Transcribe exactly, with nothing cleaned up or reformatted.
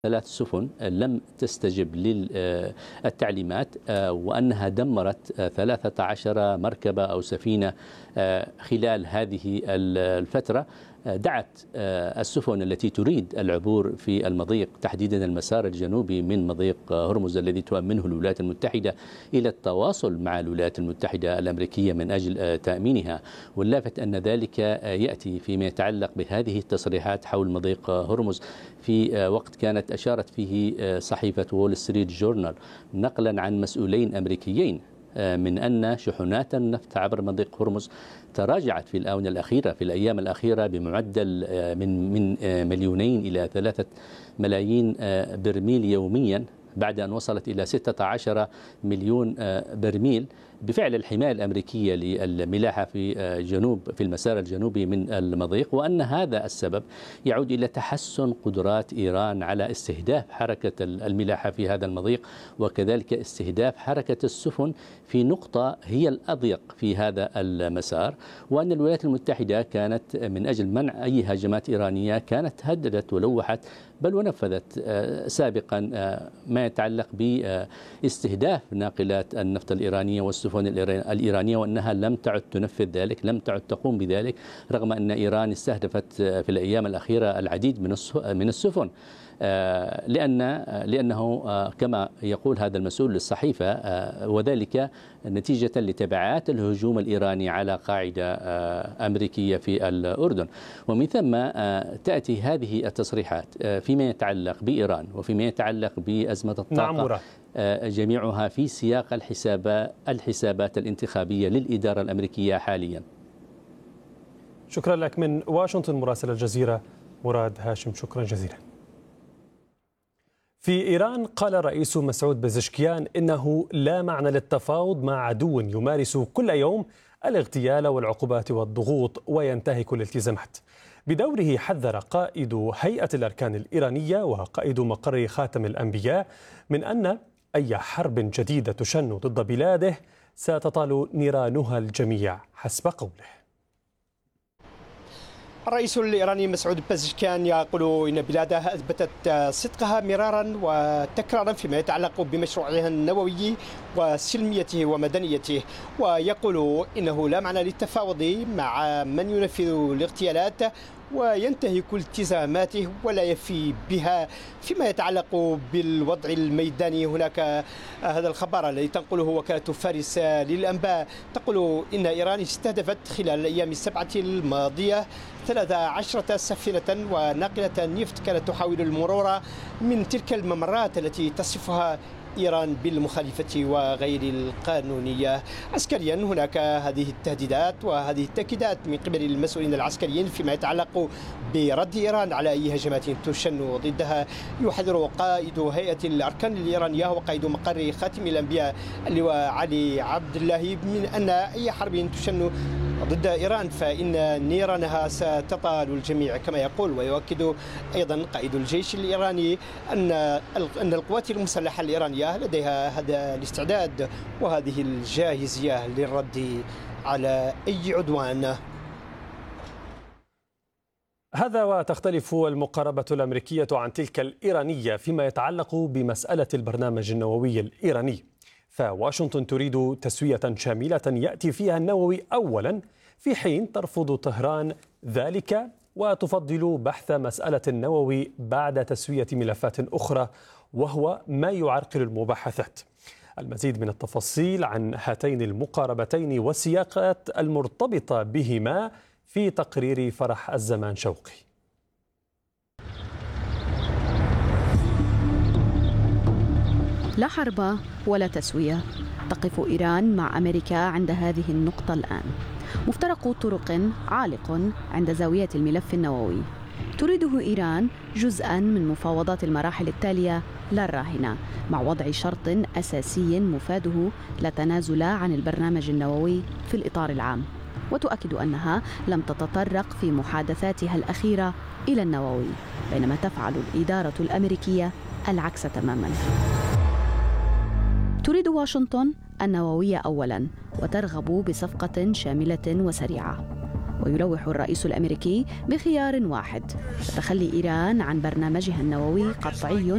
ثلاث سفن لم تستجب للتعليمات وأنها دمرت ثلاثة عشر مركبة أو سفينة خلال هذه الفترة. دعت السفن التي تريد العبور في المضيق تحديدا المسار الجنوبي من مضيق هرمز الذي تؤمنه الولايات المتحدة إلى التواصل مع الولايات المتحدة الأمريكية من أجل تأمينها. واللافت أن ذلك يأتي فيما يتعلق بهذه التصريحات حول مضيق هرمز في وقت كانت أشارت فيه صحيفة وول ستريت جورنال نقلا عن مسؤولين أمريكيين من أن شحنات النفط عبر مضيق هرمز تراجعت في الآونة الأخيرة في الأيام الأخيرة بمعدل من من مليونين إلى ثلاثة ملايين برميل يوميا بعد أن وصلت إلى ستة عشر مليون برميل بفعل الحماية الأمريكية للملاحة في جنوب في المسار الجنوبي من المضيق، وأن هذا السبب يعود إلى تحسن قدرات إيران على استهداف حركة الملاحة في هذا المضيق وكذلك استهداف حركة السفن في نقطة هي الأضيق في هذا المسار، وأن الولايات المتحدة كانت من أجل منع أي هجمات إيرانية كانت هددت ولوحت بل ونفذت سابقا ما يتعلق باستهداف ناقلات النفط الإيرانية والسفن الإيرانية، وأنها لم تعد تنفذ ذلك، لم تعد تقوم بذلك رغم أن إيران استهدفت في الأيام الأخيرة العديد من السفن، لأن لأنه كما يقول هذا المسؤول للصحيفة وذلك نتيجة لتبعات الهجوم الإيراني على قاعدة أمريكية في الأردن. ومن ثم تأتي هذه التصريحات فيما يتعلق بإيران وفيما يتعلق بأزمة الطاقة جميعها في سياق الحساب الحسابات الانتخابية للإدارة الأمريكية حاليا. شكرا لك من واشنطن مراسل الجزيرة مراد هاشم، شكرا جزيلا. في إيران قال الرئيس مسعود بزشكيان إنه لا معنى للتفاوض مع عدو يمارس كل يوم الاغتيال والعقوبات والضغوط وينتهك الالتزامات. بدوره حذر قائد هيئة الأركان الإيرانية وقائد مقر خاتم الأنبياء من أن أي حرب جديدة تشن ضد بلاده ستطال نيرانها الجميع حسب قوله. الرئيس الإيراني مسعود بزشكيان يقول إن بلاده أثبتت صدقها مرارا وتكرارا فيما يتعلق بمشروعها النووي وسلميته ومدنيته، ويقول إنه لا معنى للتفاوض مع من ينفذ الاغتيالات وينتهك التزاماته ولا يفي بها. فيما يتعلق بالوضع الميداني هناك هذا الخبر الذي تنقله وكالة فارس للأنباء تقول إن إيران استهدفت خلال الأيام السبعة الماضية ثلاث عشرة سفينة وناقلة نفط كانت تحاول المرور من تلك الممرات التي تصفها إيران بالمخالفة وغير القانونية. عسكريا هناك هذه التهديدات وهذه التأكيدات من قبل المسؤولين العسكريين فيما يتعلق برد إيران على أي هجمات تشن ضدها. يحذر قائد هيئة الأركان الإيرانية وقائد مقر خاتم الأنبياء اللواء علي عبد الله من أن أي حرب تشن ضد إيران فإن نيرانها ستطال الجميع كما يقول. ويؤكد أيضا قائد الجيش الإيراني أن أن القوات المسلحة الإيرانية لديها هذا الاستعداد وهذه الجاهزية للرد على أي عدوان. هذا وتختلف المقاربة الأمريكية عن تلك الإيرانية فيما يتعلق بمسألة البرنامج النووي الإيراني، فواشنطن تريد تسوية شاملة يأتي فيها النووي أولا في حين ترفض طهران ذلك وتفضل بحث مسألة النووي بعد تسوية ملفات أخرى وهو ما يعرقل المباحثات. المزيد من التفاصيل عن هاتين المقاربتين والسياقات المرتبطة بهما في تقرير فرح الزمان شوقي. لا حرب ولا تسوية، تقف إيران مع أمريكا عند هذه النقطة الآن. مفترق طرق عالق عند زاوية الملف النووي تريده إيران جزءاً من مفاوضات المراحل التالية لا الراهنة مع وضع شرط أساسي مفاده لا تنازل عن البرنامج النووي في الإطار العام، وتؤكد أنها لم تتطرق في محادثاتها الأخيرة إلى النووي، بينما تفعل الإدارة الأمريكية العكس تماماً. تريد واشنطن النووية أولاً وترغب بصفقة شاملة وسريعة، ويلوح الرئيس الأمريكي بخيار واحد: تخلي إيران عن برنامجها النووي قطعي